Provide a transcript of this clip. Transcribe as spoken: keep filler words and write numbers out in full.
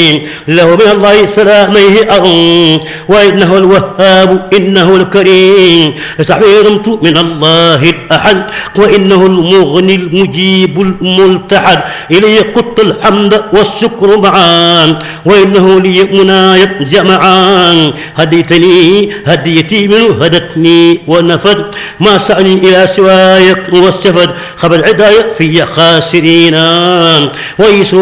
له من الله سلاميه أرم وإنه الوهاب إنه الكريم صحبه رمت من الله الأحد وإنه المغني المجيب الملتحد إليه قط الحمد والشكر معا وإنه لي منايا جمعا هديتني هديتي منه هدتني ونفد ما سأني إلى سواي والسفد خبر العداية في خاسرين ويسر